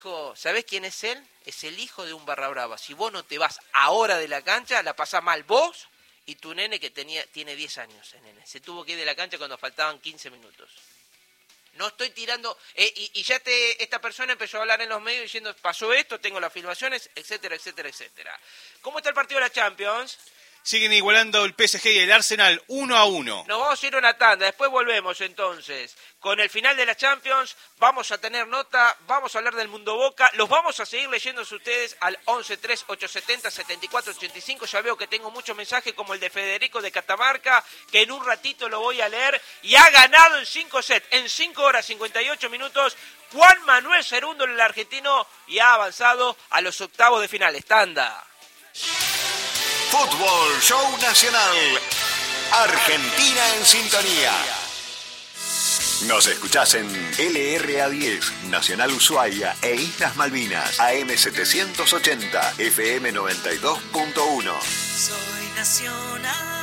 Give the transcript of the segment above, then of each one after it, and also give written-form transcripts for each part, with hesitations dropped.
¿Sabés quién es él? Es el hijo de un barra brava. Si vos no te vas ahora de la cancha, la pasás mal vos y tu nene que tiene 10 años. El nene. Se tuvo que ir de la cancha cuando faltaban 15 minutos. No estoy tirando... y ya esta persona empezó a hablar en los medios diciendo, pasó esto, tengo las filmaciones, etcétera, etcétera, etcétera. ¿Cómo está el partido de la Champions? Siguen igualando el PSG y el Arsenal 1-1. Nos vamos a ir a una tanda, después volvemos entonces. Con el final de la Champions vamos a tener nota, vamos a hablar del Mundo Boca, los vamos a seguir leyendo ustedes al 11-3-870-7485. Ya veo que tengo muchos mensajes como el de Federico de Catamarca, que en un ratito lo voy a leer, y ha ganado en 5 sets, en 5 horas 58 minutos, Juan Manuel Cerúndolo, el argentino, y ha avanzado a los octavos de final. Tanda. Fútbol Show Nacional. Argentina en sintonía. Nos escuchás en LRA10, Nacional Ushuaia e Islas Malvinas, AM780, FM 92.1. Soy nacional.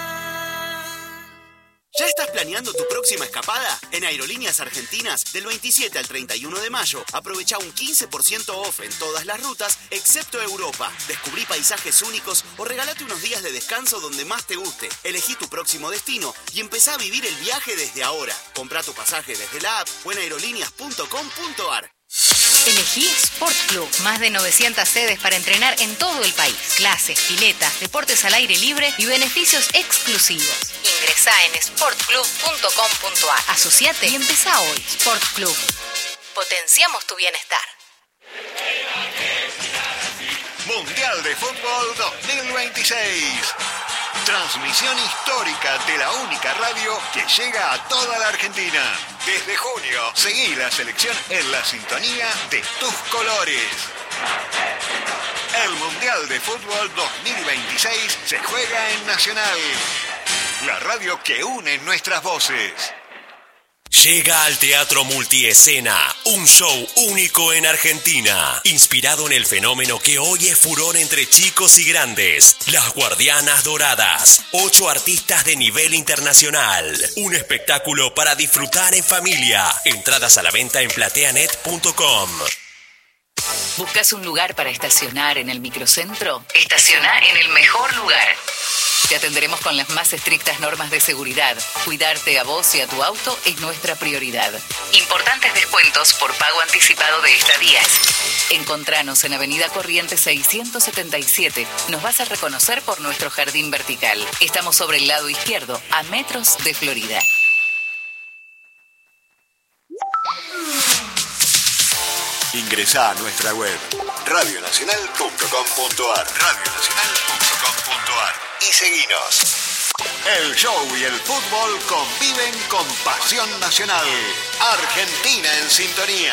¿Ya estás planeando tu próxima escapada? En Aerolíneas Argentinas, del 27 al 31 de mayo, aprovecha un 15% off en todas las rutas, excepto Europa. Descubrí paisajes únicos o regálate unos días de descanso donde más te guste. Elegí tu próximo destino y empezá a vivir el viaje desde ahora. Comprá tu pasaje desde la app o en aerolíneas.com.ar. Elegí Sport Club, más de 900 sedes para entrenar en todo el país. Clases, piletas, deportes al aire libre y beneficios exclusivos. Ingresá en sportclub.com.ar. Asociate y empezá hoy. Sport Club. Potenciamos tu bienestar. Mundial de Fútbol 2026. Transmisión histórica de la única radio que llega a toda la Argentina. Desde junio, seguí la selección en la sintonía de tus colores. El Mundial de Fútbol 2026 se juega en Nacional, la radio que une nuestras voces. Llega al Teatro Multiescena, un show único en Argentina, inspirado en el fenómeno que hoy es furor entre chicos y grandes, Las Guardianas Doradas, 8 artistas de nivel internacional, un espectáculo para disfrutar en familia, entradas a la venta en plateanet.com. ¿Buscas un lugar para estacionar en el microcentro? Estaciona en el mejor lugar. Te atenderemos con las más estrictas normas de seguridad. Cuidarte a vos y a tu auto es nuestra prioridad. Importantes descuentos por pago anticipado de estadías. Encontranos en Avenida Corrientes 677. Nos vas a reconocer por nuestro jardín vertical. Estamos sobre el lado izquierdo, a metros de Florida. Ingresá a nuestra web radionacional.com.ar y seguinos. El show y el fútbol conviven con pasión nacional. Argentina en sintonía.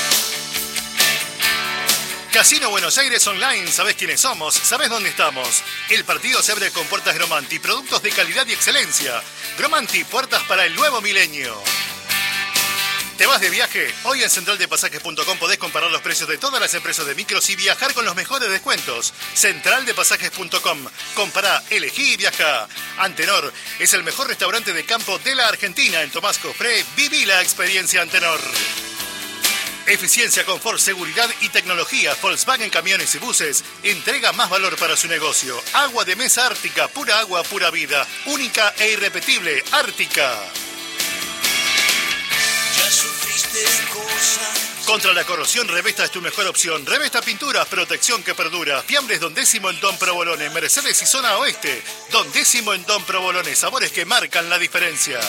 Casino Buenos Aires Online, ¿sabés quiénes somos? ¿Sabés dónde estamos? El partido se abre con puertas Gromanti, productos de calidad y excelencia. Gromanti, puertas para el nuevo milenio. ¿Te vas de viaje? Hoy en centraldepasajes.com podés comparar los precios de todas las empresas de micros y viajar con los mejores descuentos. Centraldepasajes.com. Compará, elegí y viajá. Antenor es el mejor restaurante de campo de la Argentina. En Tomás Cofré, viví la experiencia Antenor. Eficiencia, confort, seguridad y tecnología. Volkswagen Camiones y Buses entrega más valor para su negocio. Agua de mesa Ártica, pura agua, pura vida. Única e irrepetible, Ártica. Contra la corrosión, Revesta es tu mejor opción. Revesta Pinturas, protección que perdura. Fiambres Don Décimo en Don Provolone, Mercedes y Zona Oeste. Don Décimo en Don Provolone, sabores que marcan la diferencia.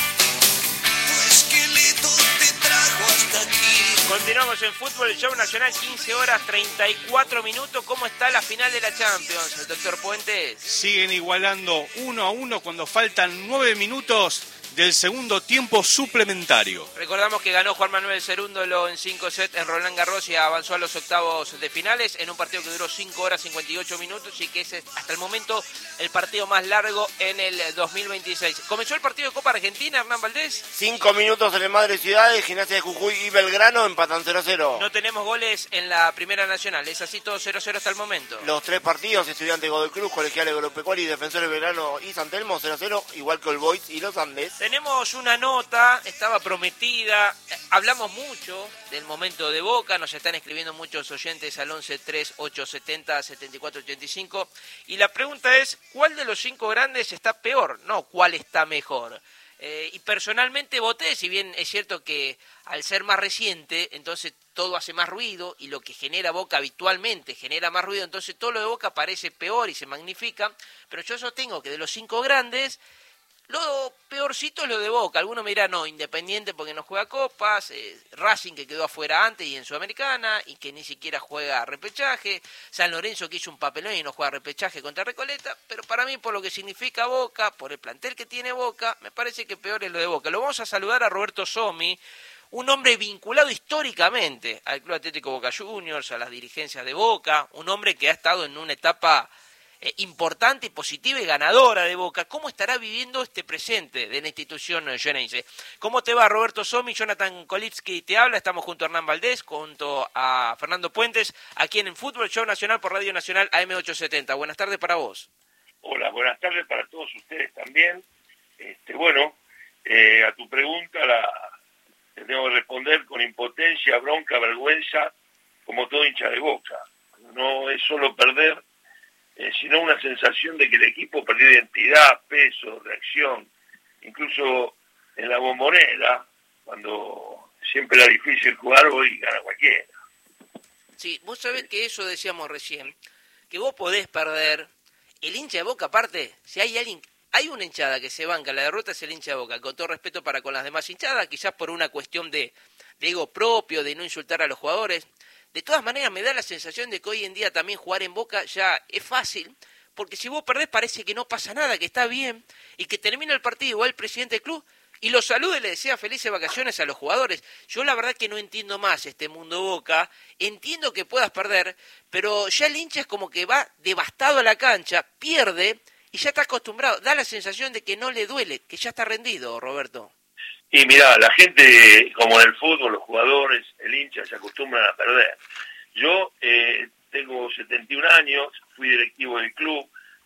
Continuamos en Fútbol Show Nacional, 15 horas 34 minutos. ¿Cómo está la final de la Champions, el doctor Puentes? Siguen igualando 1-1 cuando faltan 9 minutos del segundo tiempo suplementario. Recordamos que ganó Juan Manuel Cerúndolo en 5 sets en Roland Garros y avanzó a los octavos de finales en un partido que duró 5 horas 58 minutos y que es hasta el momento el partido más largo en el 2026. ¿Comenzó el partido de Copa Argentina, Hernán Valdés? 5 minutos en el Madre Ciudades, Gimnasia de Jujuy y Belgrano empatan 0-0. No tenemos goles en la Primera Nacional, es así todo 0-0 hasta el momento. Los 3 partidos, Estudiantes Godoy Cruz, Colegial Agropecuario y Defensores Belgrano y San Telmo 0-0, igual que All Boys y Los Andes. Tenemos una nota, estaba prometida, hablamos mucho del momento de Boca, nos están escribiendo muchos oyentes al 11-3870-7485, y la pregunta es, ¿cuál de los 5 grandes está peor? No, ¿cuál está mejor? Y personalmente voté, si bien es cierto que al ser más reciente, entonces todo hace más ruido, y lo que genera Boca habitualmente genera más ruido, entonces todo lo de Boca parece peor y se magnifica, pero yo sostengo que de los 5 grandes, lo peorcito es lo de Boca. Algunos me dirán, no, Independiente porque no juega copas, Racing que quedó afuera antes y en Sudamericana, y que ni siquiera juega repechaje, San Lorenzo que hizo un papelón y no juega repechaje contra Recoleta, pero para mí, por lo que significa Boca, por el plantel que tiene Boca, me parece que peor es lo de Boca. Lo vamos a saludar a Roberto Somi, un hombre vinculado históricamente al Club Atlético Boca Juniors, a las dirigencias de Boca, un hombre que ha estado en una etapa importante y positiva y ganadora de Boca. ¿Cómo estará viviendo este presente de la institución xeneize? ¿Cómo te va, Roberto Somi? Jonathan Kolitsky te habla. Estamos junto a Hernán Valdés, junto a Fernando Puentes, aquí en el Fútbol Show Nacional por Radio Nacional AM870. Buenas tardes para vos. Hola, buenas tardes para todos ustedes también. A tu pregunta te tengo que responder con impotencia, bronca, vergüenza, como todo hincha de Boca. No es solo perder, sino una sensación de que el equipo perdió identidad, peso, reacción, incluso en la Bombonera, cuando siempre era difícil jugar, hoy gana cualquiera. Sí, vos sabés que eso decíamos recién, que vos podés perder, el hincha de Boca aparte, si hay alguien, hay una hinchada que se banca, la derrota es el hincha de Boca, con todo respeto para con las demás hinchadas, quizás por una cuestión de ego propio, de no insultar a los jugadores. De todas maneras, me da la sensación de que hoy en día también jugar en Boca ya es fácil, porque si vos perdés parece que no pasa nada, que está bien, y que termina el partido, va el presidente del club, y los saluda y le desea felices vacaciones a los jugadores. Yo la verdad que no entiendo más este mundo Boca, entiendo que puedas perder, pero ya el hincha es como que va devastado a la cancha, pierde, y ya está acostumbrado, da la sensación de que no le duele, que ya está rendido, Roberto. Y mirá, la gente, como en el fútbol, los jugadores, el hincha, se acostumbran a perder. Yo tengo 71 años, fui directivo del club,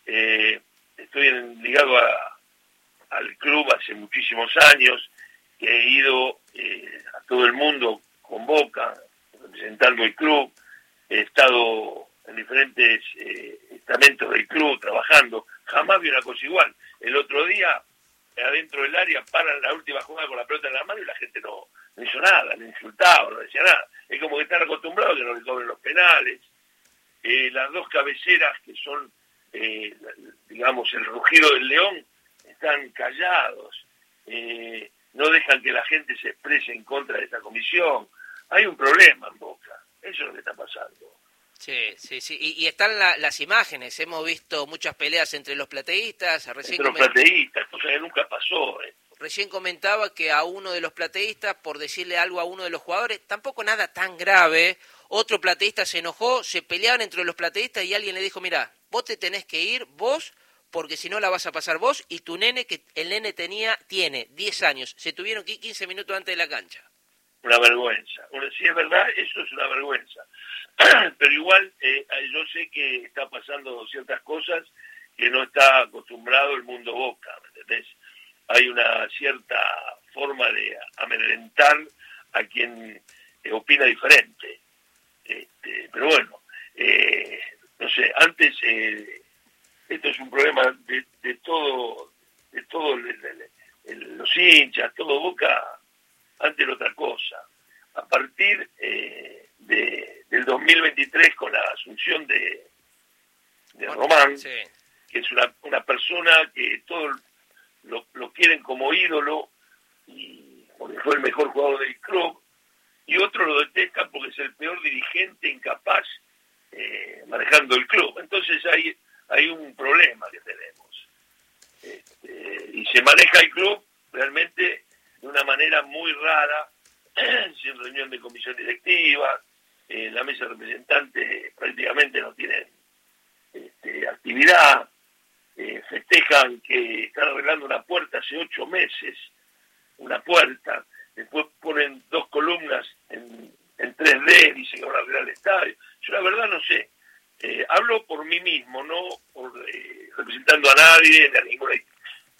estoy ligado al club hace muchísimos años, he ido a todo el mundo con Boca, representando el club, he estado en diferentes estamentos del club, trabajando, jamás vi una cosa igual. El otro día, adentro del área, paran la última jugada con la pelota en la mano y la gente no hizo nada, no insultaba, no decía nada. Es como que están acostumbrados a que no le cobren los penales. Las dos cabeceras que son, digamos, el rugido del león, están callados. No dejan que la gente se exprese en contra de esta comisión. Hay un problema en Boca, eso es lo que está pasando. Sí. Y están las imágenes, hemos visto muchas peleas entre los plateístas. Entre los plateístas, cosa que nunca pasó. Recién comentaba que a uno de los plateístas, por decirle algo a uno de los jugadores, tampoco nada tan grave, otro plateísta se enojó, se peleaban entre los plateístas y alguien le dijo, mira, vos te tenés que ir, vos, porque si no la vas a pasar vos y tu nene, que el nene tiene 10 años, se tuvieron que ir 15 minutos antes de la cancha. Una vergüenza. Si es verdad, eso es una vergüenza. Pero igual yo sé que está pasando ciertas cosas que no está acostumbrado el mundo Boca, ¿me entendés? Hay una cierta forma de amedrentar a quien opina diferente. Pero bueno, no sé, antes esto es un problema de todo los hinchas, todo Boca, antes era otra cosa. A partir del 2023, con la asunción de Román, sí, que es una persona que todos lo quieren como ídolo, y porque fue el mejor jugador del club, y otros lo detestan porque es el peor dirigente incapaz manejando el club. Entonces hay un problema que tenemos. Y se maneja el club realmente de una manera muy rara, sin reunión de comisión directiva, la mesa de representantes prácticamente no tienen actividad, festejan que están arreglando una puerta hace 8 meses, una puerta, después ponen 2 columnas en 3D, dicen que van a arreglar el estadio. Yo la verdad no sé, hablo por mí mismo, no por representando a nadie, a ninguna,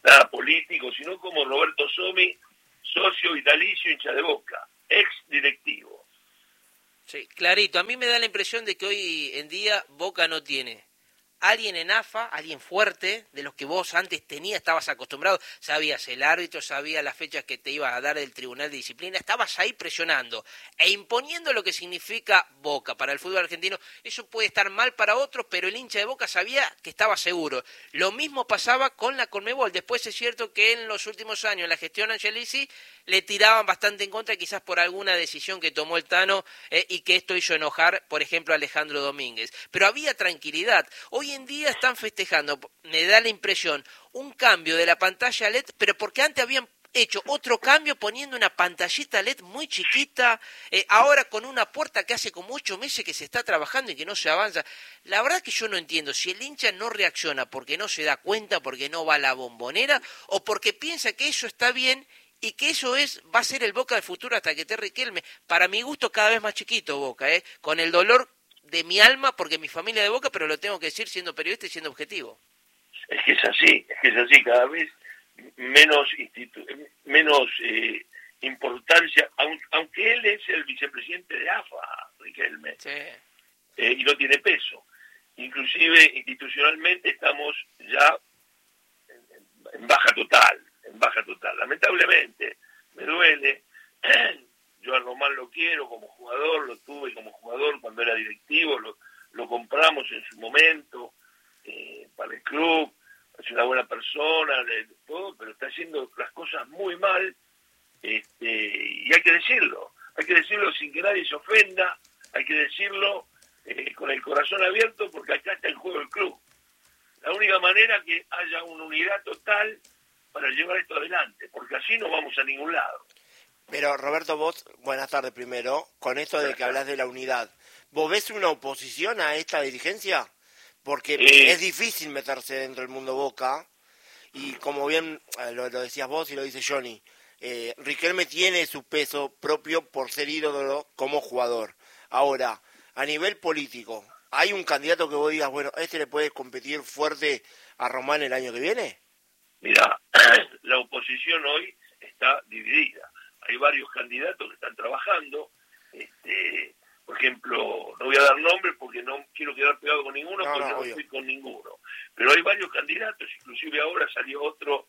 nada político, sino como Roberto Somi, socio vitalicio, hincha de Boca, ex directivo. Sí, clarito. A mí me da la impresión de que hoy en día Boca no tiene alguien en AFA, alguien fuerte, de los que vos antes tenías, estabas acostumbrado, sabías el árbitro, sabías las fechas que te iba a dar el Tribunal de Disciplina, estabas ahí presionando e imponiendo lo que significa Boca para el fútbol argentino. Eso puede estar mal para otros, pero el hincha de Boca sabía que estaba seguro. Lo mismo pasaba con la Conmebol. Después es cierto que en los últimos años, en la gestión Angelici, le tiraban bastante en contra, quizás por alguna decisión que tomó el Tano y que esto hizo enojar, por ejemplo, a Alejandro Domínguez. Pero había tranquilidad. Hoy en día están festejando, me da la impresión, un cambio de la pantalla LED, pero porque antes habían hecho otro cambio poniendo una pantallita LED muy chiquita, ahora con una puerta que hace como 8 meses que se está trabajando y que no se avanza. La verdad que yo no entiendo si el hincha no reacciona porque no se da cuenta, porque no va a la Bombonera, o porque piensa que eso está bien y que eso va a ser el Boca del futuro hasta que esté Riquelme. Para mi gusto cada vez más chiquito Boca, con el dolor de mi alma, porque mi familia es de Boca, pero lo tengo que decir siendo periodista y siendo objetivo. Es que es así, cada vez menos importancia, aunque él es el vicepresidente de AFA, Riquelme, sí. Y no tiene peso. Inclusive institucionalmente estamos ya en baja total. Lamentablemente, me duele. Yo a Román lo quiero como jugador, lo tuve como jugador cuando era directivo, lo compramos en su momento para el club, es una buena persona, todo, pero está haciendo las cosas muy mal, y hay que decirlo sin que nadie se ofenda, hay que decirlo con el corazón abierto, porque acá está en juego el club. La única manera que haya una unidad total para llevar esto adelante, porque así no vamos a ningún lado. Pero Roberto, vos, buenas tardes primero, con esto de que hablas de la unidad, ¿vos ves una oposición a esta dirigencia? Porque es difícil meterse dentro del mundo Boca, y como bien lo decías vos y lo dice Johnny, Riquelme tiene su peso propio por ser ídolo como jugador. Ahora, a nivel político, ¿hay un candidato que vos digas, bueno, este le puede competir fuerte a Román el año que viene? Mira, la oposición hoy está dividida. Hay varios candidatos que están trabajando, por ejemplo, no voy a dar nombres porque no quiero quedar pegado con ninguno, porque no estoy con ninguno. Pero hay varios candidatos, inclusive ahora salió otro,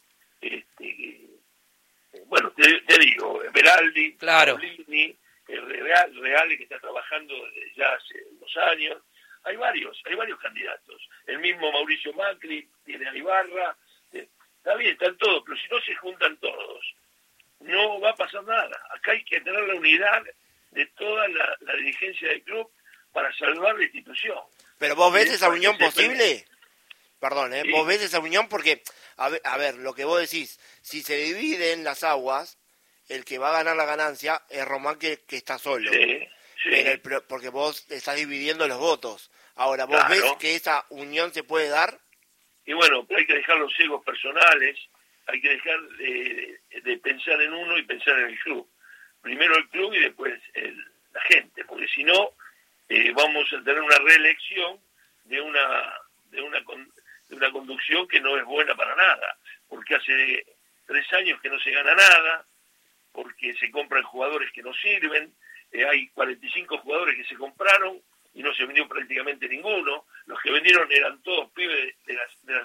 bueno, te digo, Beraldi, claro. Paulini, Real, que está trabajando desde ya hace unos años. Hay varios candidatos. El mismo Mauricio Macri tiene a Ibarra. Está bien, están todos, pero si no se juntan todos, no va a pasar nada. Acá hay que tener la unidad de toda la dirigencia del club para salvar la institución. ¿Pero vos ves esa unión posible? Perdón, sí. ¿Vos ves esa unión? Porque, a ver, lo que vos decís, si se dividen las aguas, el que va a ganar la ganancia es Román que está solo. Sí. Porque vos estás dividiendo los votos. Ahora, ¿vos ves que esa unión se puede dar? Y bueno, hay que dejar los egos personales, hay que dejar de pensar en uno y pensar en el club. Primero el club y después la gente, porque si no vamos a tener una reelección de una conducción que no es buena para nada, porque hace 3 años que no se gana nada, porque se compran jugadores que no sirven, hay 45 jugadores que se compraron y no se vendió prácticamente ninguno. Los que vendieron eran todos pibes de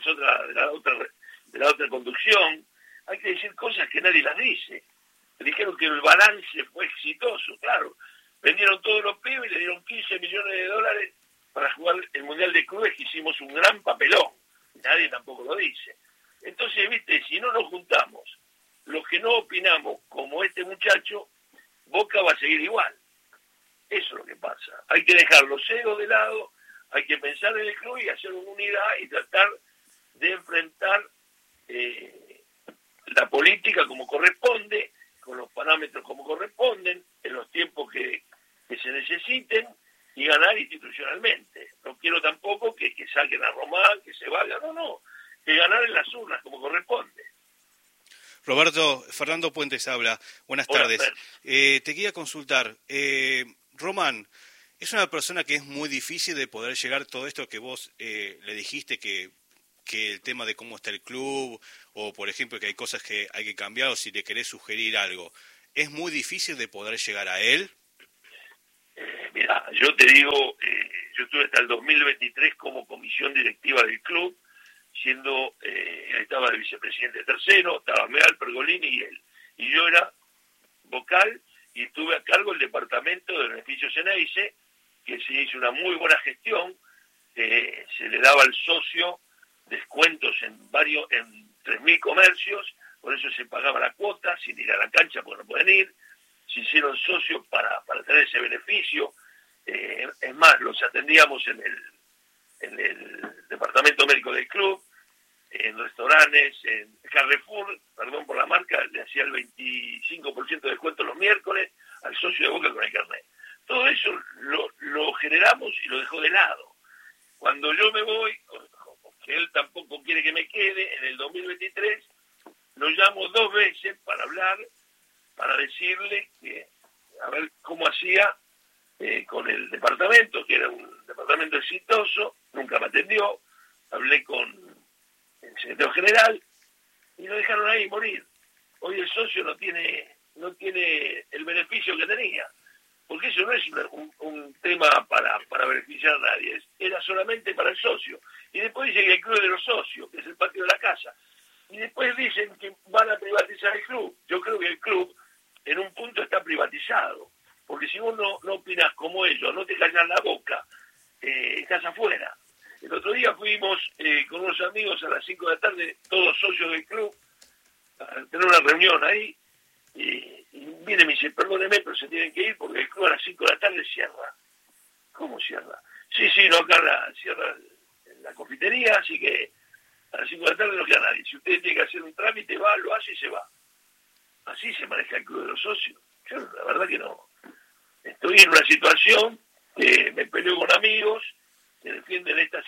la otra conducción. Hay que decir cosas que nadie las dice. Dijeron que el balance fue exitoso, claro. Vendieron todos los pibes y le dieron $15 millones para jugar el Mundial de Clubes, que hicimos un gran papelón. Nadie tampoco lo dice. Entonces, viste, si no nos juntamos, los que no opinamos como este muchacho, Boca va a seguir igual. Eso es lo que pasa. Hay que dejar los egos de lado, hay que pensar en el club y hacer una unidad y tratar de enfrentar la política como corresponde, con los parámetros como corresponden, en los tiempos que se necesiten y ganar institucionalmente. No quiero tampoco que saquen a Román, que se vaya, no, que ganar en las urnas como corresponde. Roberto, Fernando Puentes habla. Buenas tardes. Te quería consultar. Román, es una persona que es muy difícil de poder llegar todo esto que vos le dijiste que que el tema de cómo está el club, o por ejemplo que hay cosas que hay que cambiar, o si le querés sugerir algo, ¿es muy difícil de poder llegar a él? Mira, yo te digo, yo estuve hasta el 2023 como comisión directiva del club, siendo, estaba el vicepresidente tercero, estaba Meal, Pergolini y él. Y yo era vocal y tuve a cargo el departamento de beneficios Ceneice, que se hizo una muy buena gestión, se le daba al socio descuentos en 3.000 comercios, por eso se pagaba la cuota sin ir a la cancha porque no pueden ir, se hicieron socios para tener ese beneficio, es más, los atendíamos en el departamento médico del club, en restaurantes, en Carrefour, perdón por la marca, le hacía el 25% de descuento los miércoles al socio de Boca con el carnet. Todo eso lo generamos y lo dejó de lado. Cuando yo me voy, que él tampoco quiere que me quede, en el 2023 lo llamo 2 veces para hablar, para decirle que a ver cómo hacía con el departamento, que era un departamento exitoso, nunca me atendió, hablé con el secretario general y lo dejaron ahí morir. Hoy el socio no tiene el beneficio que tenía, porque eso no es un tema para beneficiar a nadie, era solamente para el socio. Y después dicen que el club es de los socios, que es el patio de la casa. Y después dicen que van a privatizar el club. Yo creo que el club en un punto está privatizado, porque si vos no opinás como ellos, no te callas la boca, estás afuera. El otro día fuimos con unos amigos a las 5 de la tarde, todos socios del club, a tener una reunión ahí, y viene y me dice, perdóneme, pero se tienen que ir porque el club a las 5 de la tarde cierra. ¿Cómo cierra? Sí, no, acá cierra la confitería, así que a las 5 de la tarde no queda nadie. Si usted tiene que hacer un trámite, va, lo hace y se va. Así se maneja el club de los socios. Yo la verdad que no. Estoy en una situación que me peleo con amigos que defienden esta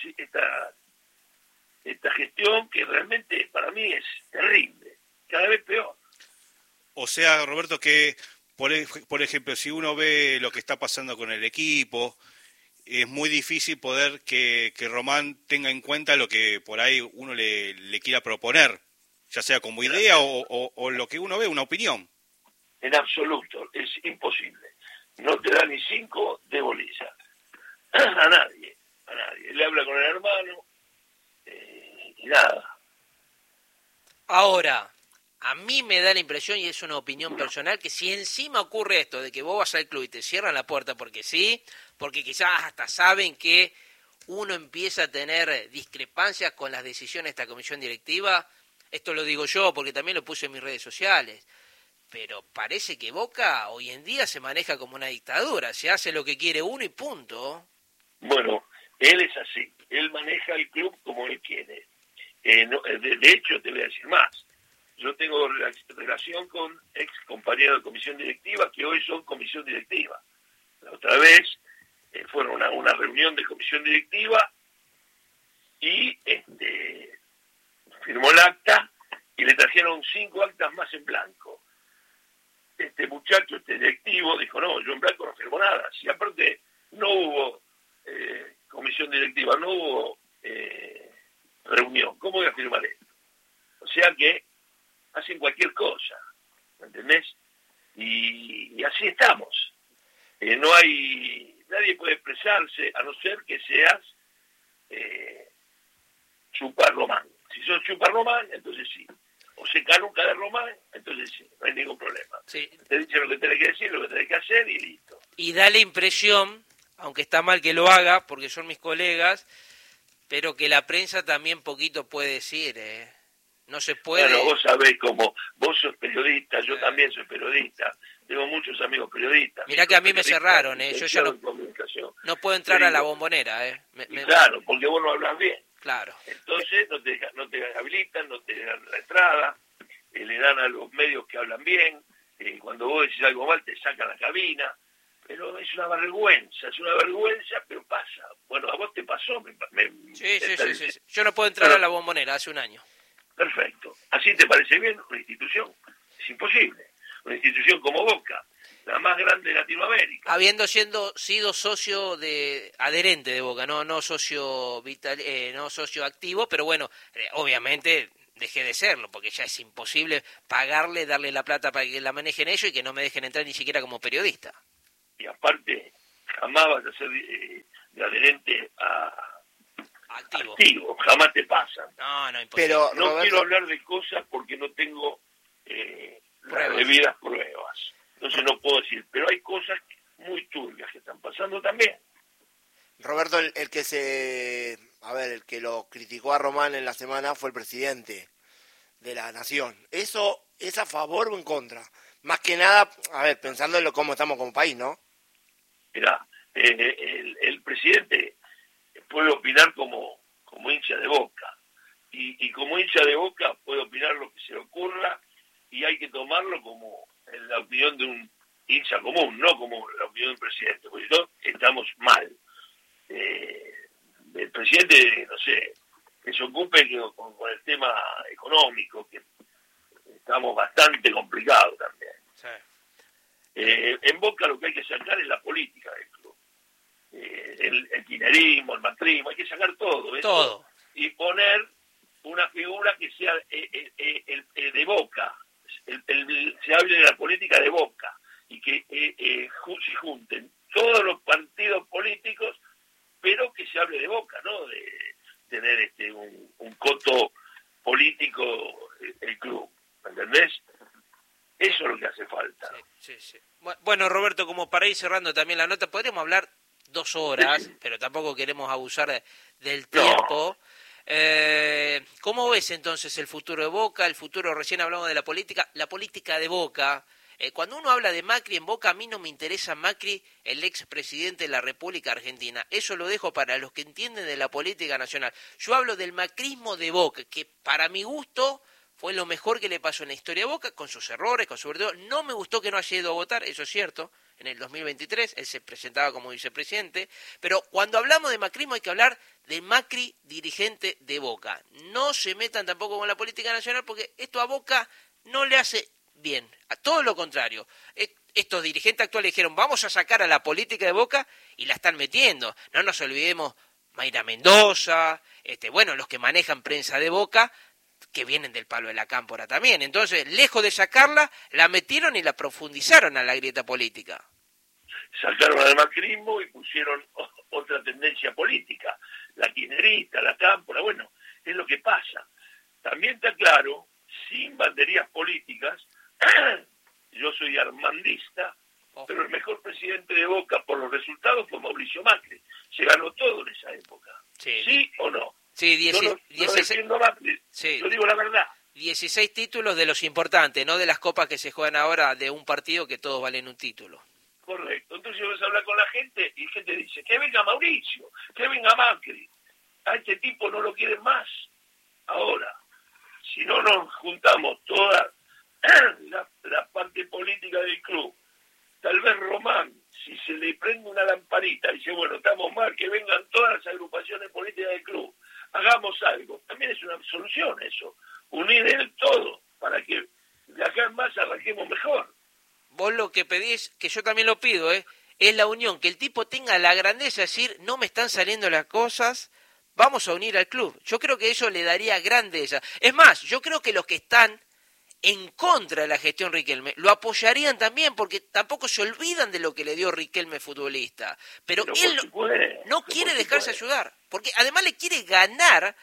gestión que realmente para mí es terrible, cada vez peor. O sea, Roberto, que por ejemplo, si uno ve lo que está pasando con el equipo, es muy difícil poder que Román tenga en cuenta lo que por ahí uno le quiera proponer, ya sea como idea o lo que uno ve, una opinión. En absoluto, es imposible. No te da ni 5 de bolilla. A nadie. Le habla con el hermano y nada. Ahora, a mí me da la impresión, y es una opinión personal, que si encima ocurre esto de que vos vas al club y te cierran la puerta porque sí, porque quizás hasta saben que uno empieza a tener discrepancias con las decisiones de esta comisión directiva, esto lo digo yo porque también lo puse en mis redes sociales, pero parece que Boca hoy en día se maneja como una dictadura, se hace lo que quiere uno y punto. Bueno, él es así, él maneja el club como él quiere. De hecho, te voy a decir más. Yo tengo relación con ex compañeros de comisión directiva que hoy son comisión directiva. La otra vez fueron a una reunión de comisión directiva y firmó el acta y le trajeron 5 actas más en blanco. Este muchacho, directivo, dijo, no, yo en blanco no firmo nada. Si aparte no hubo comisión directiva, no hubo reunión, ¿cómo voy a firmar esto? O sea que hacen cualquier cosa, ¿me entendés? Y así estamos. Nadie puede expresarse a no ser que seas Chupa Román. Si sos Chupa Román, entonces sí. O se canuca de Román, entonces sí, no hay ningún problema. Sí. Te dicen lo que tenés que decir, lo que tenés que hacer y listo. Y da la impresión, aunque está mal que lo haga, porque son mis colegas, pero que la prensa también poquito puede decir, no se puede... Bueno, vos sabés cómo, vos sos periodista, yo también soy periodista, tengo muchos amigos periodistas. Mirá que a mí me cerraron, yo ya no puedo entrar a la Bombonera. Claro, porque vos no hablas bien. Claro. Entonces no te habilitan, no te dan la entrada, le dan a los medios que hablan bien, cuando vos decís algo mal te sacan la cabina, pero es una vergüenza, pero pasa. Bueno, a vos te pasó. Sí. Yo no puedo entrar a la Bombonera hace un año. Perfecto. ¿Así te parece bien una institución? Es imposible. Una institución como Boca, la más grande de Latinoamérica. Habiendo sido socio adherente de Boca, no socio no socio activo, pero bueno, obviamente dejé de serlo, porque ya es imposible darle la plata para que la manejen ellos y que no me dejen entrar ni siquiera como periodista. Y aparte, jamás vas a ser de adherente a activo, jamás te pasan. No, imposible. Pero, no Roberto, quiero hablar de cosas porque no tengo las debidas pruebas. Entonces no puedo decir, pero hay cosas muy turbias que están pasando también. Roberto, el que lo criticó a Román en la semana fue el presidente de la Nación. ¿Eso es a favor o en contra? Más que nada, pensando en cómo estamos como país, ¿no? Mirá, el presidente puede opinar como hincha de Boca. Y como hincha de Boca puede opinar lo que se le ocurra y hay que tomarlo como la opinión de un hincha común, no como la opinión del presidente, porque todos estamos mal. El presidente, no sé, que se ocupe con el tema económico, que estamos bastante complicados también. Sí. En Boca lo que hay que sacar es la política del club. El kirchnerismo, el macrismo, hay que sacar todo. Todo. Y poner una figura que sea el de Boca. Se hable de la política de Boca y que se junten todos los partidos políticos, pero que se hable de Boca, ¿no? De tener un coto político el club, ¿me entendés? Eso es lo que hace falta. Sí. Bueno, Roberto, como para ir cerrando también la nota, podríamos hablar 2 horas, pero tampoco queremos abusar del tiempo. ¿Cómo ves entonces el futuro de Boca? Recién hablamos de la política de Boca. Cuando uno habla de Macri en Boca, a mí no me interesa Macri, el expresidente de la República Argentina. Eso lo dejo para los que entienden de la política nacional. Yo hablo del macrismo de Boca, que para mi gusto fue lo mejor que le pasó en la historia de Boca, con sus errores, con su verdad. No me gustó que no haya ido a votar, eso es cierto. En el 2023 él se presentaba como vicepresidente, pero cuando hablamos de macrismo hay que hablar de Macri, dirigente de Boca. No se metan tampoco con la política nacional porque esto a Boca no le hace bien, a todo lo contrario. Estos dirigentes actuales dijeron vamos a sacar a la política de Boca y la están metiendo. No nos olvidemos Mayra Mendoza, los que manejan prensa de Boca, que vienen del palo de la cámpora también. Entonces, lejos de sacarla, la metieron y la profundizaron a la grieta política. Sacaron al macrismo y pusieron otra tendencia política, la kirchnerista, la cámpora, es lo que pasa. También está claro, sin banderías políticas, yo soy armandista, pero el mejor presidente de Boca por los resultados fue Mauricio Macri. Se ganó todo en esa época. ¿Sí o no? Sí, yo digo la verdad. 16 títulos de los importantes, no de las copas que se juegan ahora de un partido que todos valen un título. Correcto. Entonces vas a hablar con la gente y la gente dice, que venga Mauricio, que venga Macri. A este tipo no lo quieren más. Ahora, si no nos juntamos toda la parte política del club, tal vez Román, si se le prende una lamparita y dice, estamos mal, que vengan todas las agrupaciones políticas del club, hagamos algo. También es una solución eso. Unir el todo para que de acá en más arranquemos mejor. Vos lo que pedís, que yo también lo pido, es la unión, que el tipo tenga la grandeza de decir, no me están saliendo las cosas, vamos a unir al club. Yo creo que eso le daría grandeza. Es más, yo creo que los que están en contra de la gestión Riquelme lo apoyarían también, porque tampoco se olvidan de lo que le dio Riquelme futbolista. Pero él no quiere dejarse ayudar, porque además le quiere ganar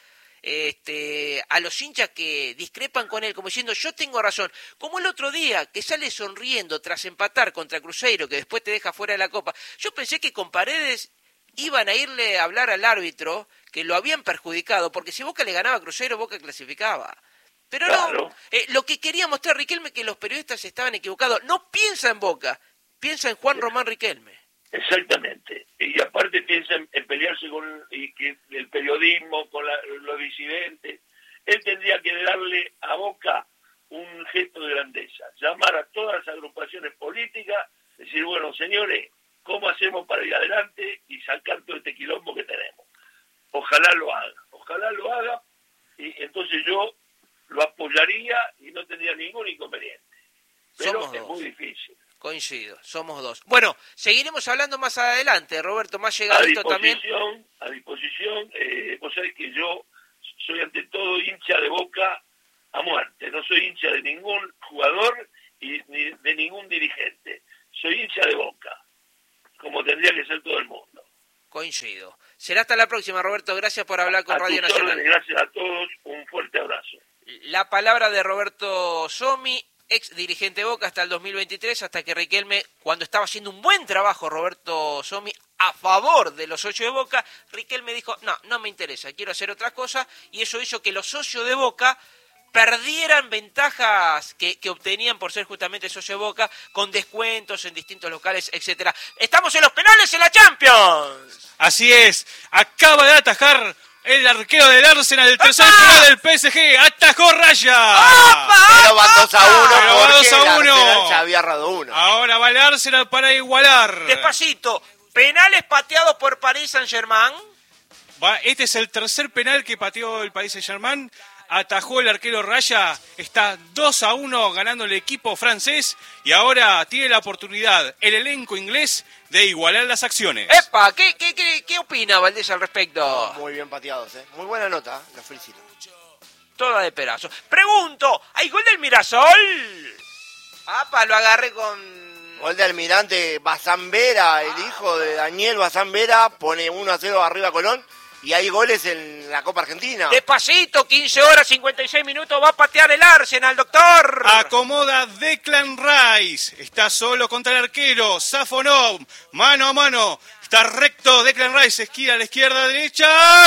a los hinchas que discrepan con él, como diciendo yo tengo razón, como el otro día que sale sonriendo tras empatar contra Cruzeiro, que después te deja fuera de la Copa. Yo pensé que con Paredes iban a irle a hablar al árbitro que lo habían perjudicado, porque si Boca le ganaba a Cruzeiro, Boca clasificaba. Pero no, lo que quería mostrar Riquelme que los periodistas estaban equivocados. No piensa en Boca, piensa en Juan Román Riquelme. Exactamente. Y aparte piensa en pelearse con el periodismo, con los disidentes. Él tendría que darle a Boca un gesto de grandeza. Llamar a todas las agrupaciones políticas, decir, señores, ¿cómo hacemos para ir adelante y sacar todo este quilombo que tenemos? Ojalá lo haga, y entonces yo lo apoyaría y no tendría ningún inconveniente. Pero es muy difícil. Coincido, somos dos. Bueno, seguiremos hablando más adelante, Roberto, más llegadito también. A disposición, vos sabés que yo soy ante todo hincha de Boca a muerte, no soy hincha de ningún jugador y ni de ningún dirigente, soy hincha de Boca, como tendría que ser todo el mundo. Coincido. Será hasta la próxima, Roberto, gracias por hablar con Radio Nacional. Gracias a todos, un fuerte abrazo. La palabra de Roberto Somi, ex dirigente de Boca hasta el 2023, hasta que Riquelme, cuando estaba haciendo un buen trabajo Roberto Somi a favor de los socios de Boca, Riquelme dijo, no me interesa, quiero hacer otra cosa, y eso hizo que los socios de Boca perdieran ventajas que obtenían por ser justamente socio de Boca, con descuentos en distintos locales, etcétera. Estamos en los penales en la Champions. Así es, acaba de atajar el arquero del Arsenal, el tercer penal del PSG, atajó Raya. Pero van 2-1 porque el 2-1. Arsenal ya había errado uno. Ahora va el Arsenal para igualar. Despacito, penales pateados por Paris Saint-Germain. Este es el tercer penal que pateó el Paris Saint-Germain. Atajó el arquero Raya, está 2-1 ganando el equipo francés y ahora tiene la oportunidad el elenco inglés de igualar las acciones. ¡Epa! ¿Qué opina Valdés al respecto? Muy bien pateados, Muy buena nota, los felicito. Toda de pedazo. Pregunto, ¿hay gol del Mirasol? ¡Apa! Lo agarré con... Gol de Almirante Bazambera, el hijo de Daniel Bazambera, pone 1-0 arriba a Colón. Y hay goles en la Copa Argentina. Despacito, 15 horas, 56 minutos, va a patear el Arsenal, doctor. Acomoda Declan Rice, está solo contra el arquero, Safonov, mano a mano, está recto, Declan Rice, esquina a la izquierda, derecha,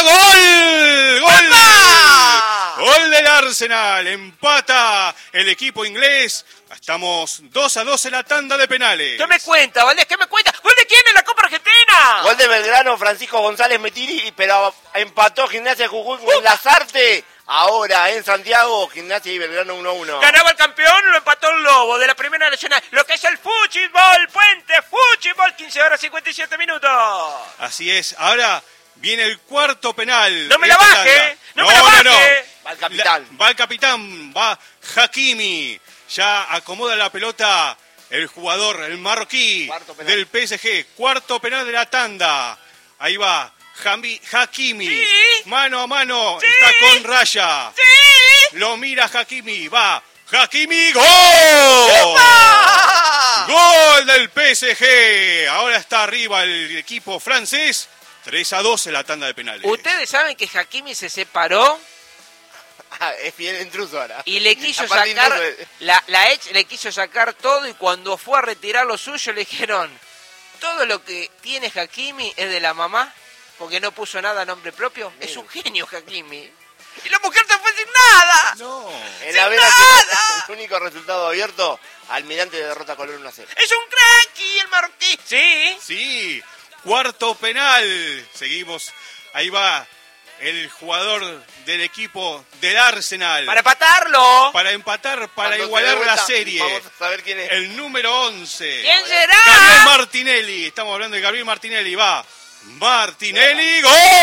¡gol! ¡Gol! ¡Papá! Gol del Arsenal, empata el equipo inglés, estamos 2-2 en la tanda de penales. ¿Qué me cuenta, Valdés? ¿Qué me cuenta? ¿Gol de quién en la Copa Argentina? Gol de Belgrano, Francisco González Metiri, pero empató Gimnasia de Jujuy con Lazarte. Ahora en Santiago, Gimnasia y Belgrano 1-1. Ganaba el campeón, lo empató el Lobo de la Primera Nacional. Lo que es el fútbol, Puente, fútbol, 15 horas, 57 minutos. Así es, ahora viene el cuarto penal. No me la baje, no me la baje. Va el capitán. Va el capitán, va Hakimi. Ya acomoda la pelota el jugador, el marroquí del PSG. Cuarto penal de la tanda. Ahí va Hakimi. ¿Sí? Mano a mano. ¿Sí? Está con Raya. ¡Sí! Lo mira Hakimi. Va Hakimi. ¡Gol! ¡Epa! ¡Gol del PSG! Ahora está arriba el equipo francés. 3-2 en la tanda de penales. Ustedes saben que Hakimi se separó Es fiel intruso ahora. y le quiso Aparte sacar, intruso. la ex le quiso sacar todo, y cuando fue a retirar lo suyo le dijeron, todo lo que tiene Hakimi es de la mamá, porque no puso nada a nombre propio. Es un genio Hakimi. Y la mujer se fue sin nada. No. En la ¡Sin Vela, nada! el único resultado abierto, Almirante derrota a Colón 1-0. Es un cracky el marroquí. Sí. Sí, cuarto penal. Seguimos. Ahí va el jugador del equipo del Arsenal. Para empatarlo. Para empatar, para Cuando igualar se dé la vuelta, serie. Vamos a saber quién es. El número 11. ¿Quién será? Gabriel Martinelli. Estamos hablando de Gabriel Martinelli. Va. Martinelli.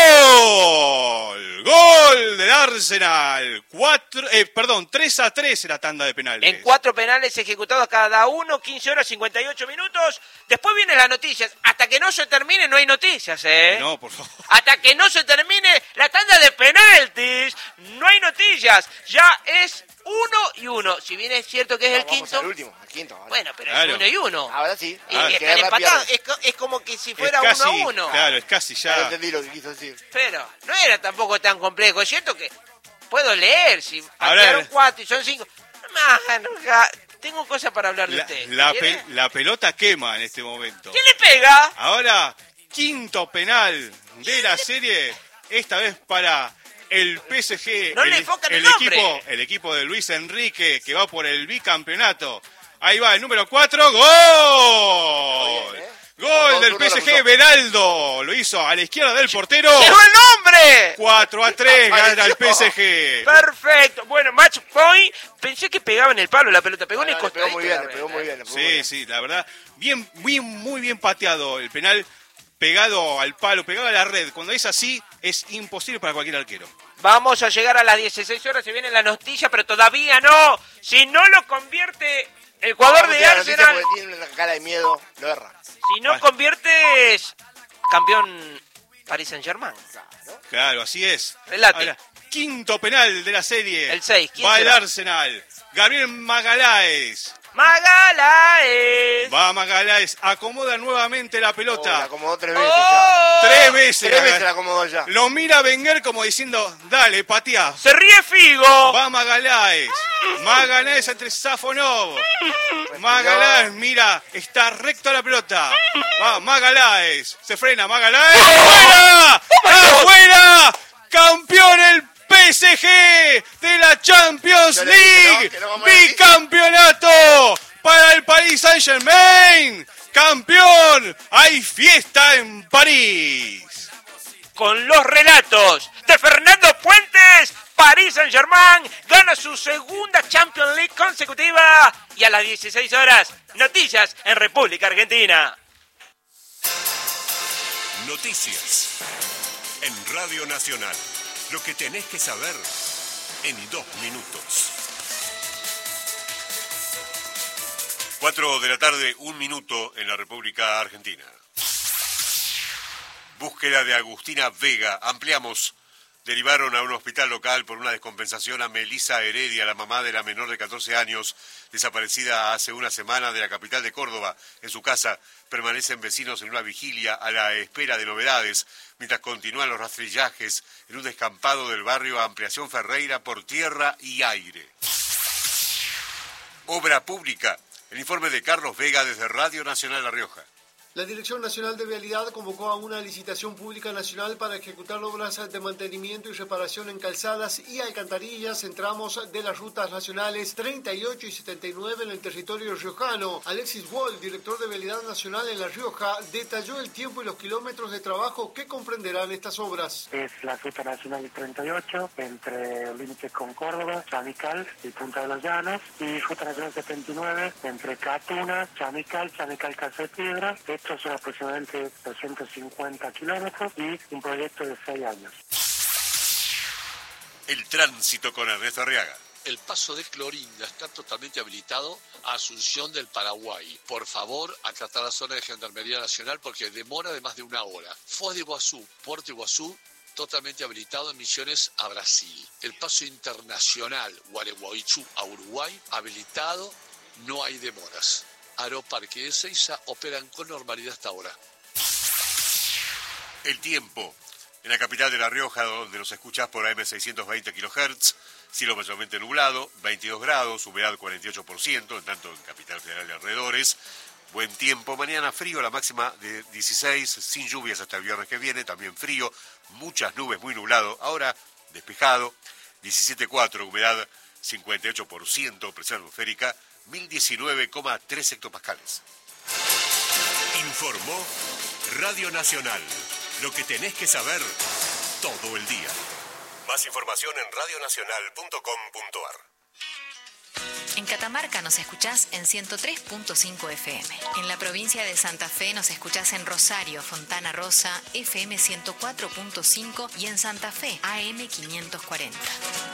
¡Gol! ¡Gol del Arsenal! 3-3 en la tanda de penales. En 4 penales ejecutados cada uno, 15 horas, 58 minutos. Después vienen las noticias. Hasta que no se termine, no hay noticias, No, por favor. Hasta que no se termine la tanda de penaltis, no hay noticias. Ya es 1-1. Si bien es cierto que es el Vamos quinto. al último, al quinto. Ahora. Bueno, pero Claro. es 1-1. Ahora sí. Y Ah, están que empatados. pierde. Es como que si fuera Es casi, 1-1. claro, es casi Ya ya. entendí lo que quiso decir. Pero no era tampoco tan complejo. Es cierto que puedo leer. Si Ahora- patearon 4 y son 5. Tengo cosas para hablar de usted. ¿Quiere? La pelota quema en este momento. ¿Quién le pega? Ahora, quinto penal de la serie, esta vez para el PSG. No le enfocan el nombre. El equipo de Luis Enrique, que va por el bicampeonato. Ahí va el número 4, ¡gol! Bien, Gol Todo del turno lo PSG, puso. Veraldo. Lo hizo a la izquierda del portero. ¡Llegó el nombre! 4-3 gana el Apareció. PSG. Perfecto. Bueno, match point. Pensé que pegaba en el palo la pelota. Pegó en el Le costadito. pegó muy bien, de le la pegó red. muy bien. le pegó muy Sí, bien. sí, la verdad, muy bien pateado el penal, pegado al palo, pegado a la red. Cuando es así, es imposible para cualquier arquero. Vamos a llegar a las 16 horas. Se viene la noticia, pero todavía no. Si no lo convierte El jugador de Arsenal. Porque tiene una cara de miedo, lo erra. Si no conviertes, campeón Paris Saint-Germain. Claro, así es. Relate. Ahora, quinto penal de la serie. El 6. ¿Quién va será? el Arsenal. Gabriel Magalhães. Magalhães. Va Magalhães. Acomoda nuevamente la pelota. La acomodó 3 veces ya. 3 veces. 3 veces la acomodó ya. Lo mira Wenger como diciendo, dale, pateá. Se ríe Figo. Va Magalhães. Magalhães entre Safonov. Magalhães, mira, está recto a la pelota. Va Magalhães. Se frena Magalhães. ¡Afuera! ¡Afuera! ¡Campeón el PSG de la Champions League! ¡Bicampeonato para el Paris Saint-Germain! ¡Campeón! ¡Hay fiesta en París! Con los relatos de Fernando Puentes, Paris Saint-Germain gana su segunda Champions League consecutiva. Y a las 16 horas, noticias en República Argentina. Noticias en Radio Nacional. Lo que tenés que saber en 2 minutos. 4 de la tarde, 1 minuto en la República Argentina. Búsqueda de Agustina Vega. Ampliamos. Derivaron a un hospital local por una descompensación a Melisa Heredia, la mamá de la menor de 14 años, desaparecida hace una semana de la capital de Córdoba. En su casa permanecen vecinos en una vigilia a la espera de novedades, mientras continúan los rastrillajes en un descampado del barrio Ampliación Ferreira por tierra y aire. Obra pública. El informe de Carlos Vega desde Radio Nacional La Rioja. La Dirección Nacional de Vialidad convocó a una licitación pública nacional para ejecutar obras de mantenimiento y reparación en calzadas y alcantarillas en tramos de las rutas nacionales 38 y 79 en el territorio riojano. Alexis Wall, director de Vialidad Nacional en La Rioja, detalló el tiempo y los kilómetros de trabajo que comprenderán estas obras. Es la ruta nacional 38 entre el límite con Córdoba, Chamical y Punta de los Llanos, y ruta nacional 79 entre Catuna, Chamical, Calzada Piedra. Estos son aproximadamente 250 kilómetros y un proyecto de 6 años. El tránsito con Ernesto Arriaga. El paso de Clorinda está totalmente habilitado a Asunción del Paraguay. Por favor, acatar la zona de Gendarmería Nacional porque demora de más de 1 hora. Foz de Iguazú, Puerto Iguazú, totalmente habilitado en Misiones a Brasil. El paso internacional Gualeguaychú a Uruguay, habilitado, no hay demoras. Aeroparque y Ezeiza operan con normalidad hasta ahora. El tiempo. En la capital de La Rioja, donde nos escuchás por AM 620 kHz, cielo mayormente nublado, 22 grados, humedad 48%, en tanto en Capital Federal de alrededores. Buen tiempo. Mañana frío, la máxima de 16, sin lluvias hasta el viernes que viene, también frío, muchas nubes, muy nublado. Ahora, despejado, 17,4, humedad 58%, presión atmosférica 1019,3 hectopascales. Informó Radio Nacional. Lo que tenés que saber todo el día. Más información en radionacional.com.ar. En Catamarca nos escuchás en 103.5 FM. En la provincia de Santa Fe nos escuchás en Rosario, Fontana Rosa, FM 104.5 y en Santa Fe, AM 540.